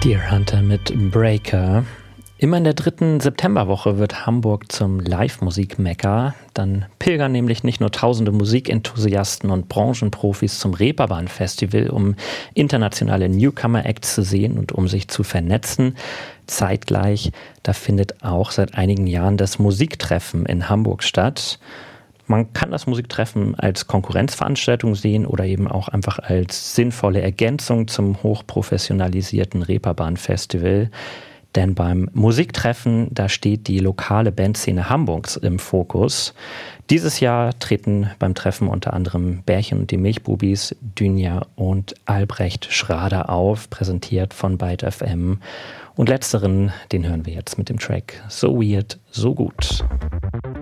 Deer Hunter mit Breaker. Immer in der 3. Septemberwoche wird Hamburg zum Live-Musik-Mekka. Dann pilgern nämlich nicht nur tausende Musikenthusiasten und Branchenprofis zum Reeperbahn-Festival, um internationale Newcomer-Acts zu sehen und um sich zu vernetzen. Zeitgleich, da findet auch seit einigen Jahren das Musiktreffen in Hamburg statt. Man kann das Musiktreffen als Konkurrenzveranstaltung sehen oder eben auch einfach als sinnvolle Ergänzung zum hochprofessionalisierten Reeperbahn-Festival. Denn beim Musiktreffen, da steht die lokale Bandszene Hamburgs im Fokus. Dieses Jahr treten beim Treffen unter anderem Bärchen und die Milchbubis, Dynja und Albrecht Schrader auf, präsentiert von Byte FM. Und letzteren, den hören wir jetzt mit dem Track So Weird, So Gut.